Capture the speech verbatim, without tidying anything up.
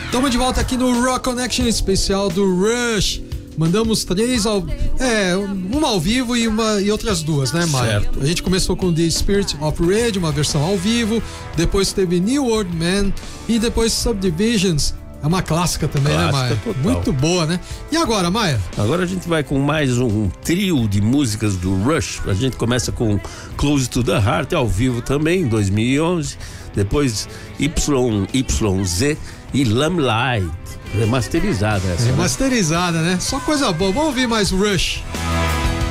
Estamos de volta aqui no Rock Connection especial do Rush. Mandamos três ao, é, uma ao vivo e, uma, e outras duas, né, Maia? Certo. A gente começou com The Spirit of Rage, uma versão ao vivo. Depois teve New World Man e depois Subdivisions. É uma clássica também, clássica, né, Maia? Total. Muito boa, né? E agora, Maia? Agora a gente vai com mais um trio de músicas do Rush. A gente começa com Close to the Heart, ao vivo também, em dois mil e onze. Depois Y Y Z e Lamplight. Remasterizada essa. Remasterizada, né? né? Só coisa boa. Vamos ouvir mais Rush.